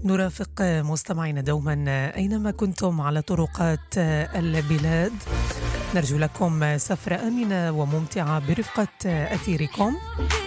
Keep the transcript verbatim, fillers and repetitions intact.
نرافق مستمعينا دوما أينما كنتم على طرقات البلاد. نرجو لكم سفرة آمنة وممتعة برفقة أثيركم.